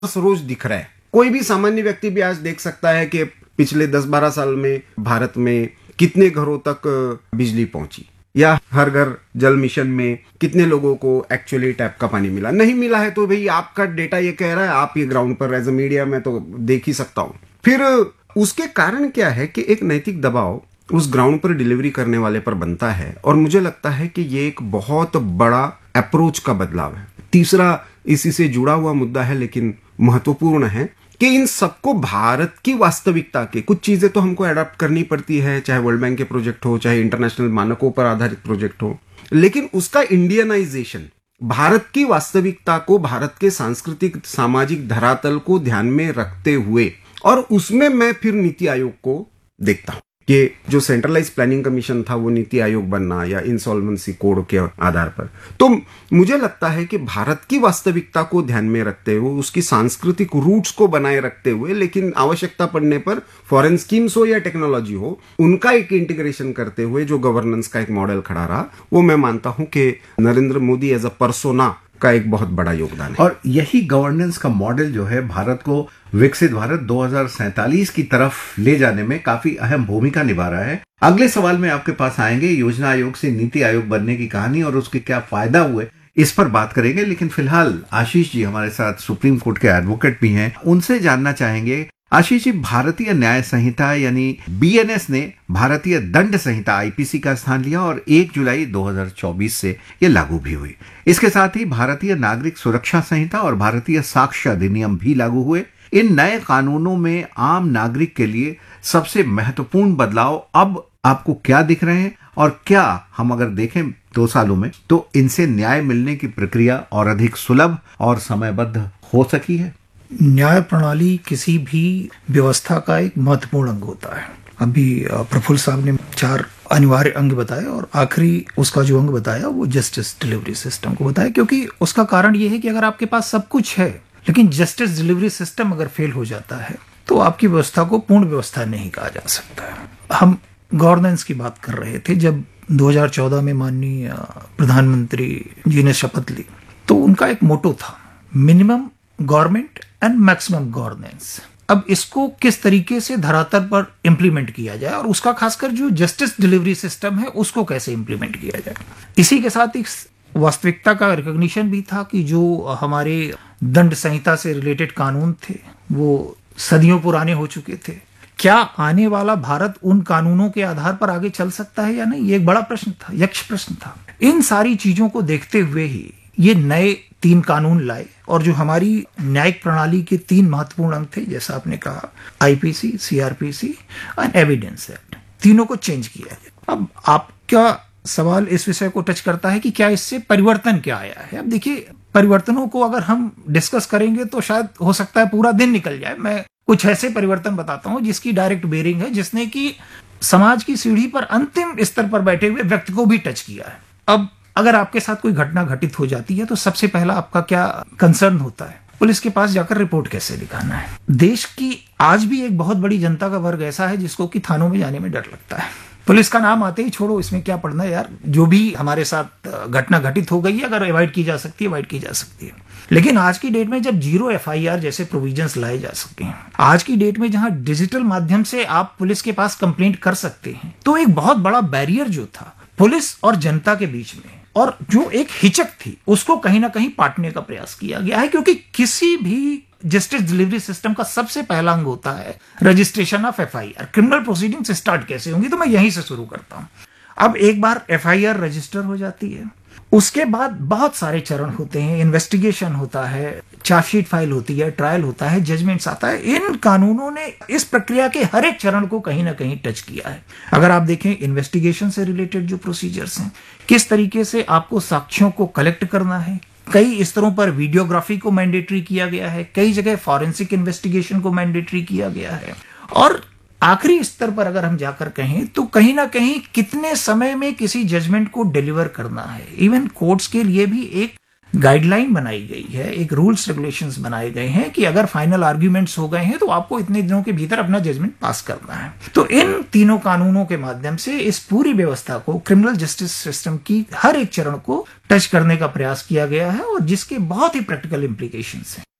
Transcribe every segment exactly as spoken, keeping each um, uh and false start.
रोज दिख रहा है। कोई भी सामान्य व्यक्ति भी आज देख सकता है कि पिछले दस बारह साल में भारत में कितने घरों तक बिजली पहुंची, या हर घर जल मिशन में कितने लोगों को एक्चुअली टैप का पानी मिला। नहीं मिला है तो भाई आपका डेटा ये कह रहा है, आप ये ग्राउंड पर एज ए मीडिया में तो देख ही सकता हूं। फिर उसके कारण क्या है कि एक नैतिक दबाव उस ग्राउंड पर डिलीवरी करने वाले पर बनता है, और मुझे लगता है कि ये एक बहुत बड़ा अप्रोच का बदलाव है। तीसरा इसी से जुड़ा हुआ मुद्दा है लेकिन महत्वपूर्ण है कि इन सबको भारत की वास्तविकता के कुछ चीजें तो हमको अडॉप्ट करनी पड़ती है, चाहे वर्ल्ड बैंक के प्रोजेक्ट हो, चाहे इंटरनेशनल मानकों पर आधारित प्रोजेक्ट हो, लेकिन उसका इंडियनाइजेशन भारत की वास्तविकता को, भारत के सांस्कृतिक सामाजिक धरातल को ध्यान में रखते हुए, और उसमें मैं फिर नीति आयोग को देखता हूं कि जो सेंट्रलाइज प्लानिंग कमीशन था वो नीति आयोग बनना, या इंसॉल्वेंसी कोड के आधार पर। तो मुझे लगता है कि भारत की वास्तविकता को ध्यान में रखते हुए, उसकी सांस्कृतिक रूट्स को बनाए रखते हुए, लेकिन आवश्यकता पड़ने पर फॉरेन स्कीम्स हो या टेक्नोलॉजी हो, उनका एक इंटीग्रेशन करते हुए जो गवर्नेंस का एक मॉडल खड़ा रहा, वो मैं मानता हूं कि Narendra Modi as a persona का एक बहुत बड़ा योगदान है। और यही गवर्नेंस का मॉडल जो है भारत को विकसित भारत दो हज़ार सैंतालीस की तरफ ले जाने में काफी अहम भूमिका निभा रहा है। अगले सवाल में आपके पास आएंगे, योजना आयोग से नीति आयोग बनने की कहानी और उसके क्या फायदा हुए, इस पर बात करेंगे। लेकिन फिलहाल आशीष जी हमारे साथ सुप्रीम कोर्ट के एडवोकेट भी हैं, उनसे जानना चाहेंगे। आशीष जी, भारतीय न्याय संहिता यानी बीएनएस ने भारतीय दंड संहिता आईपीसी का स्थान लिया और एक जुलाई दो हज़ार चौबीस से ये लागू भी हुई। इसके साथ ही भारतीय नागरिक सुरक्षा संहिता और भारतीय साक्ष्य अधिनियम भी लागू हुए। इन नए कानूनों में आम नागरिक के लिए सबसे महत्वपूर्ण बदलाव अब आपको क्या दिख रहे हैं, और क्या हम अगर देखें दो सालों में तो इनसे न्याय मिलने की प्रक्रिया और अधिक सुलभ और समयबद्ध हो सकी है? न्याय प्रणाली किसी भी व्यवस्था का एक महत्वपूर्ण अंग होता है। अभी प्रफुल्ल साहब ने चार अनिवार्य अंग बताए और आखिरी उसका जो अंग बताया वो जस्टिस डिलीवरी सिस्टम को बताया, क्योंकि उसका कारण ये है कि अगर आपके पास सब कुछ है लेकिन जस्टिस डिलीवरी सिस्टम अगर फेल हो जाता है तो आपकी व्यवस्था को पूर्ण व्यवस्था नहीं कहा जा सकता है। हम गवर्नेंस की बात कर रहे थे, जब दो हज़ार चौदह में माननीय प्रधानमंत्री जी ने शपथ ली तो उनका एक मोटो था, minimum government and maximum governance. अब इसको किस तरीके से धरातल पर इंप्लीमेंट किया जाए, और उसका खासकर जो जस्टिस डिलीवरी सिस्टम है उसको कैसे इंप्लीमेंट किया जाए। इसी के साथ एक वास्तविकता का रिकॉग्निशन भी था कि जो हमारे दंड संहिता से रिलेटेड कानून थे वो सदियों पुराने हो चुके थे। क्या आने वाला भारत उन कानूनों के आधार पर आगे चल सकता है या नहीं, ये एक बड़ा प्रश्न था, यक्ष प्रश्न था। इन सारी चीजों को देखते हुए ही ये नए तीन कानून लाए, और जो हमारी न्यायिक प्रणाली के तीन महत्वपूर्ण अंग थे, जैसा आपने कहा आईपीसी, सीआरपीसी और एविडेंस एक्ट, तीनों को चेंज किया गया। अब आपका सवाल इस विषय को टच करता है कि क्या इससे परिवर्तन क्या आया है। अब देखिए, परिवर्तनों को अगर हम डिस्कस करेंगे तो शायद हो सकता है पूरा दिन निकल जाए। मैं कुछ ऐसे परिवर्तन बताता हूं जिसकी डायरेक्ट बेरिंग है, जिसने कि समाज की सीढ़ी पर अंतिम स्तर पर बैठे हुए व्यक्ति को भी टच किया है। अब अगर आपके साथ कोई घटना घटित हो जाती है तो सबसे पहला आपका क्या कंसर्न होता है, पुलिस के पास जाकर रिपोर्ट कैसे लिखाना है। देश की आज भी एक बहुत बड़ी जनता का वर्ग ऐसा है जिसको कि थानों में जाने में डर लगता है। पुलिस का नाम आते ही छोड़ो, इसमें क्या पढ़ना है यार, जो भी हमारे साथ घटना घटित हो गई है अगर अवॉइड की जा सकती है अवॉइड की जा सकती है। लेकिन आज की डेट में जब जीरो एफआईआर जैसे प्रोविजंस लाए जा सके, आज की डेट में जहां डिजिटल माध्यम से आप पुलिस के पास कंप्लेंट कर सकते हैं, तो एक बहुत बड़ा बैरियर जो था पुलिस और जनता के बीच में, और जो एक हिचक थी, उसको कहीं ना कहीं पाटने का प्रयास किया गया है। क्योंकि किसी भी जस्टिस डिलीवरी सिस्टम का सबसे पहला अंग होता है registration of FIR. Criminal proceedings start कैसे होंगी, तो मैं यहीं से शुरू करता हूं। अब एक बार एफआईआर रजिस्टर हो जाती है, उसके बाद बहुत सारे चरण होते हैं, इन्वेस्टिगेशन होता है, चार्जशीट फाइल होती है, ट्रायल होता है, जजमेंट्स आता है। इन कानूनों ने इस प्रक्रिया के हर एक चरण को कहीं ना कहीं टच किया है। अगर आप देखें इन्वेस्टिगेशन से रिलेटेड जो प्रोसीजर्स हैं, किस तरीके से आपको साक्ष्यों को कलेक्ट करना है, कई स्तरों पर वीडियोग्राफी को मैंडेटरी किया गया है, कई जगह फॉरेंसिक इन्वेस्टिगेशन को मैंडेटरी किया गया है, और आखिरी स्तर पर अगर हम जाकर कहें तो कहीं ना कहीं कितने समय में किसी जजमेंट को डिलीवर करना है। इवन कोर्ट्स के लिए भी एक गाइडलाइन बनाई गई है, एक रूल्स रेगुलेशंस बनाए गए हैं कि अगर फाइनल आर्ग्यूमेंट्स हो गए हैं तो आपको इतने दिनों के भीतर अपना जजमेंट पास करना है। तो इन तीनों कानूनों के माध्यम से इस पूरी व्यवस्था को, क्रिमिनल जस्टिस सिस्टम की हर एक चरण को टच करने का प्रयास किया गया है, और जिसके बहुत ही प्रैक्टिकल इंप्लीकेशंस हैं।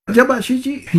जब आशीष जी